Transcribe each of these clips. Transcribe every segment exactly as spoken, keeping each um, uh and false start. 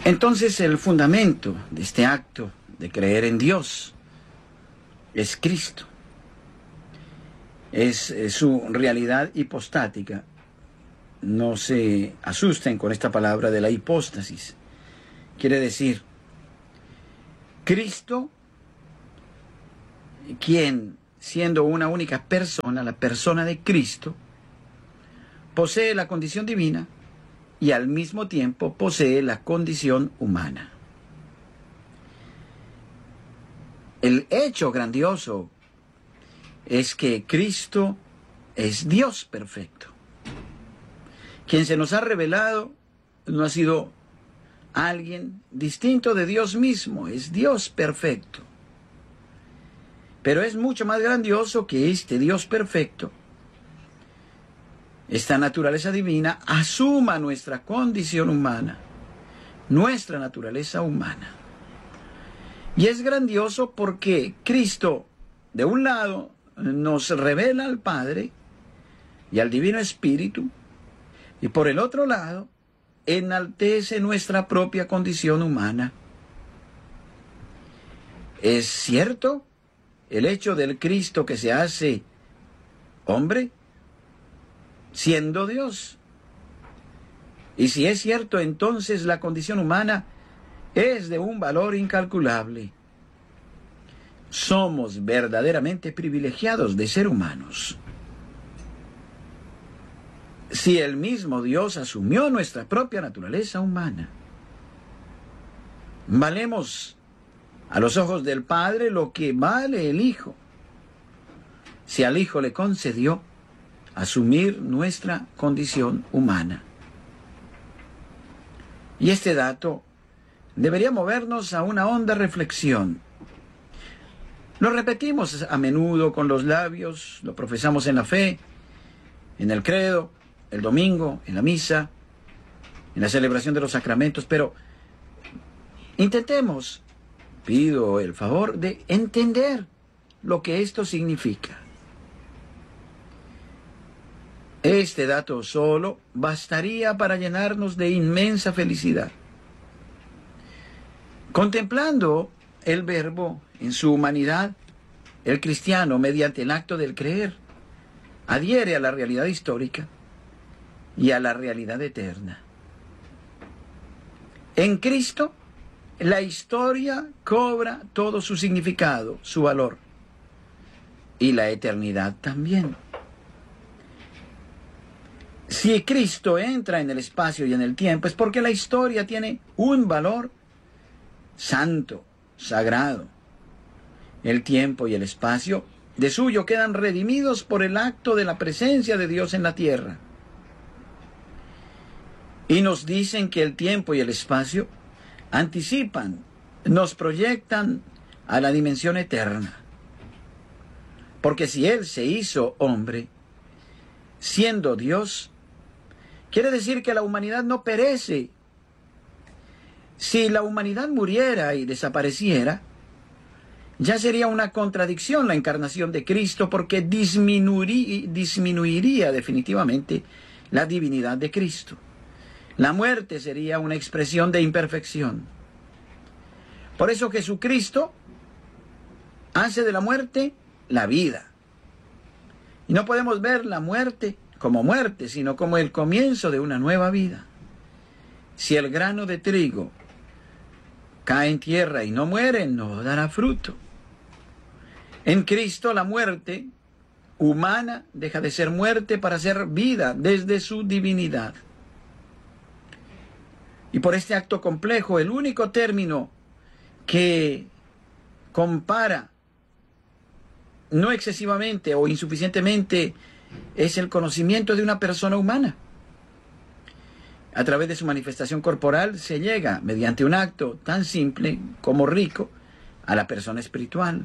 Entonces el fundamento de este acto de creer en Dios es Cristo. Es, es su realidad hipostática. No se asusten con esta palabra de la hipóstasis. Quiere decir, Cristo, quien, siendo una única persona, la persona de Cristo, posee la condición divina y al mismo tiempo posee la condición humana. El hecho grandioso es que Cristo es Dios perfecto. Quien se nos ha revelado no ha sido alguien distinto de Dios mismo, es Dios perfecto. Pero es mucho más grandioso que este Dios perfecto, esta naturaleza divina, asuma nuestra condición humana, nuestra naturaleza humana. Y es grandioso porque Cristo, de un lado, nos revela al Padre y al Divino Espíritu, y por el otro lado, enaltece nuestra propia condición humana. ¿Es cierto el hecho del Cristo que se hace hombre, siendo Dios? Y si es cierto, entonces la condición humana es de un valor incalculable. Somos verdaderamente privilegiados de ser humanos. Si el mismo Dios asumió nuestra propia naturaleza humana, valemos a los ojos del Padre lo que vale el Hijo, si al Hijo le concedió asumir nuestra condición humana. Y este dato debería movernos a una honda reflexión. Lo repetimos a menudo con los labios, lo profesamos en la fe, en el credo, el domingo, en la misa, en la celebración de los sacramentos, pero intentemos, pido el favor de entender lo que esto significa. Este dato solo bastaría para llenarnos de inmensa felicidad. Contemplando el Verbo en su humanidad, el cristiano, mediante el acto del creer, adhiere a la realidad histórica y a la realidad eterna. En Cristo, la historia cobra todo su significado, su valor, y la eternidad también. Si Cristo entra en el espacio y en el tiempo, es porque la historia tiene un valor santo, sagrado. El tiempo y el espacio de suyo quedan redimidos por el acto de la presencia de Dios en la tierra. Y nos dicen que el tiempo y el espacio anticipan, nos proyectan a la dimensión eterna. Porque si Él se hizo hombre, siendo Dios, quiere decir que la humanidad no perece. Si la humanidad muriera y desapareciera, ya sería una contradicción la encarnación de Cristo, porque disminuiría, disminuiría definitivamente la divinidad de Cristo. La muerte sería una expresión de imperfección. Por eso Jesucristo hace de la muerte la vida. Y no podemos ver la muerte como muerte, sino como el comienzo de una nueva vida. Si el grano de trigo cae en tierra y no muere, no dará fruto. En Cristo la muerte humana deja de ser muerte para ser vida desde su divinidad. Y por este acto complejo, el único término que compara no excesivamente o insuficientemente es el conocimiento de una persona humana. A través de su manifestación corporal se llega, mediante un acto tan simple como rico, a la persona espiritual.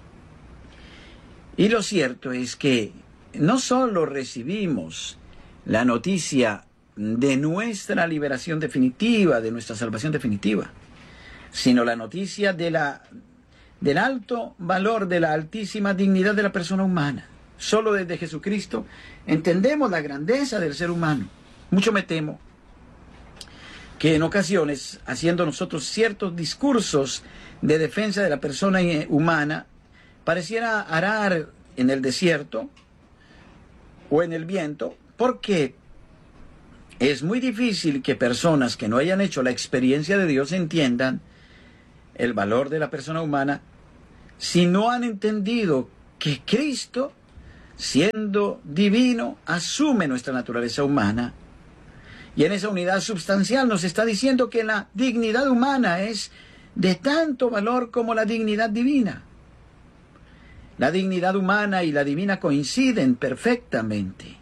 Y lo cierto es que no solo recibimos la noticia de nuestra liberación definitiva, de nuestra salvación definitiva, sino la noticia de la, del alto valor, de la altísima dignidad de la persona humana. Solo desde Jesucristo entendemos la grandeza del ser humano. Mucho me temo que en ocasiones, haciendo nosotros ciertos discursos de defensa de la persona humana, pareciera arar en el desierto o en el viento, porque es muy difícil que personas que no hayan hecho la experiencia de Dios entiendan el valor de la persona humana si no han entendido que Cristo, siendo divino, asume nuestra naturaleza humana. Y en esa unidad substancial nos está diciendo que la dignidad humana es de tanto valor como la dignidad divina. La dignidad humana y la divina coinciden perfectamente.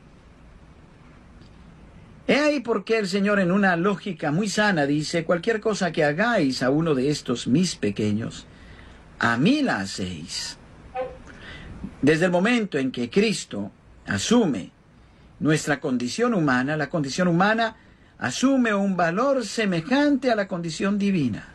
He ahí por qué el Señor, en una lógica muy sana, dice: cualquier cosa que hagáis a uno de estos mis pequeños, a mí la hacéis. Desde el momento en que Cristo asume nuestra condición humana, la condición humana asume un valor semejante a la condición divina.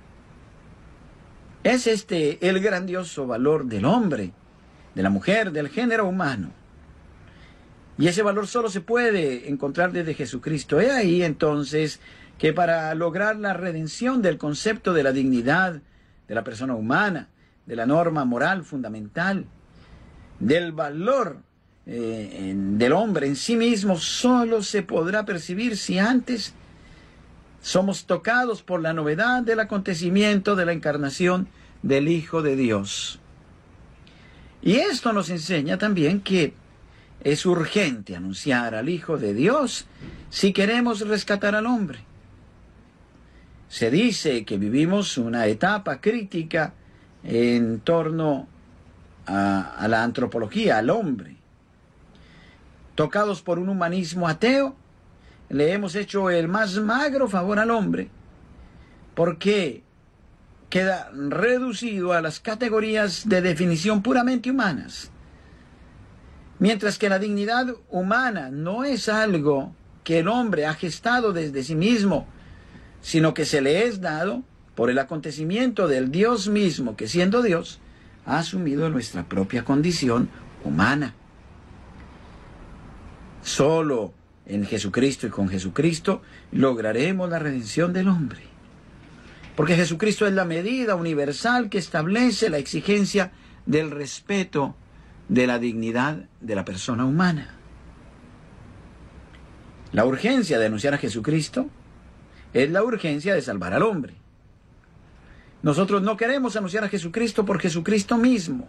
Es este el grandioso valor del hombre, de la mujer, del género humano. Y ese valor solo se puede encontrar desde Jesucristo. He ahí entonces que para lograr la redención del concepto de la dignidad de la persona humana, de la norma moral fundamental, del valor eh, del hombre en sí mismo, solo se podrá percibir si antes somos tocados por la novedad del acontecimiento de la encarnación del Hijo de Dios. Y esto nos enseña también que es urgente anunciar al Hijo de Dios si queremos rescatar al hombre. Se dice que vivimos una etapa crítica en torno a, a la antropología, al hombre. Tocados por un humanismo ateo, le hemos hecho el más magro favor al hombre, porque queda reducido a las categorías de definición puramente humanas. Mientras que la dignidad humana no es algo que el hombre ha gestado desde sí mismo, sino que se le es dado por el acontecimiento del Dios mismo, que siendo Dios, ha asumido nuestra propia condición humana. Solo en Jesucristo y con Jesucristo lograremos la redención del hombre. Porque Jesucristo es la medida universal que establece la exigencia del respeto de la dignidad de la persona humana. La urgencia de anunciar a Jesucristo es la urgencia de salvar al hombre. Nosotros no queremos anunciar a Jesucristo por Jesucristo mismo.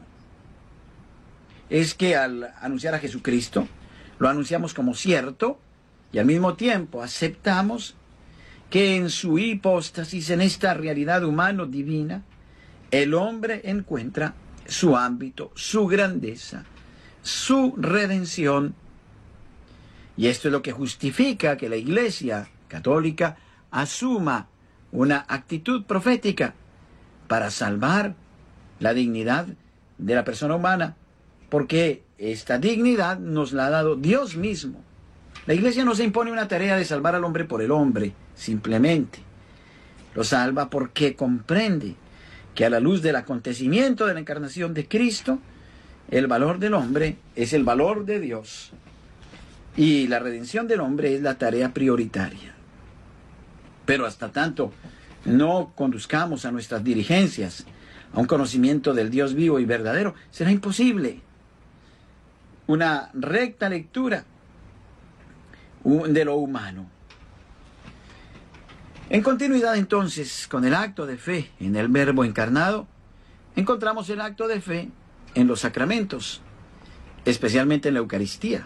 Es que al anunciar a Jesucristo, lo anunciamos como cierto y al mismo tiempo aceptamos que en su hipóstasis, en esta realidad humano-divina, el hombre encuentra su ámbito, su grandeza, su redención. Y esto es lo que justifica que la Iglesia católica asuma una actitud profética para salvar la dignidad de la persona humana, porque esta dignidad nos la ha dado Dios mismo. La Iglesia no se impone una tarea de salvar al hombre por el hombre, simplemente. Lo salva porque comprende que a la luz del acontecimiento de la encarnación de Cristo, el valor del hombre es el valor de Dios. Y la redención del hombre es la tarea prioritaria. Pero hasta tanto no conduzcamos a nuestras dirigencias a un conocimiento del Dios vivo y verdadero, será imposible una recta lectura de lo humano. En continuidad entonces con el acto de fe en el Verbo encarnado, encontramos el acto de fe en los sacramentos, especialmente en la Eucaristía.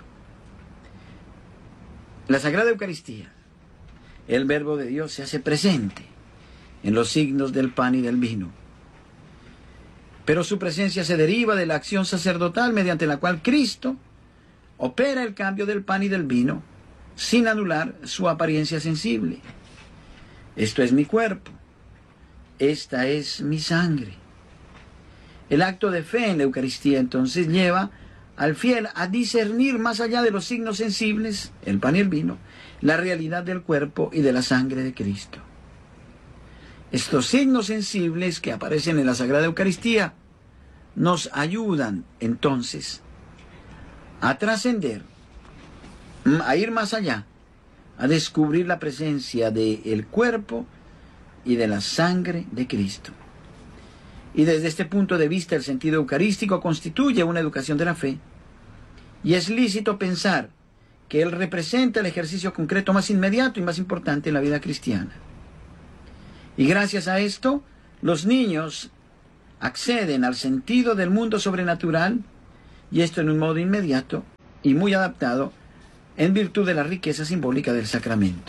La Sagrada Eucaristía, el Verbo de Dios se hace presente en los signos del pan y del vino. Pero su presencia se deriva de la acción sacerdotal mediante la cual Cristo opera el cambio del pan y del vino sin anular su apariencia sensible. Esto es mi cuerpo, esta es mi sangre. El acto de fe en la Eucaristía entonces lleva al fiel a discernir más allá de los signos sensibles, el pan y el vino, la realidad del cuerpo y de la sangre de Cristo. Estos signos sensibles que aparecen en la Sagrada Eucaristía nos ayudan entonces a trascender, a ir más allá a descubrir la presencia del cuerpo y de la sangre de Cristo. Y desde este punto de vista el sentido eucarístico constituye una educación de la fe, y es lícito pensar que él representa el ejercicio concreto más inmediato y más importante en la vida cristiana. Y gracias a esto, los niños acceden al sentido del mundo sobrenatural, y esto en un modo inmediato y muy adaptado en virtud de la riqueza simbólica del sacramento.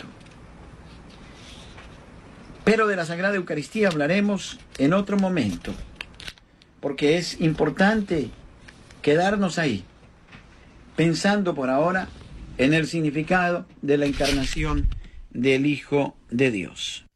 Pero de la Sagrada Eucaristía hablaremos en otro momento, porque es importante quedarnos ahí, pensando por ahora en el significado de la encarnación del Hijo de Dios.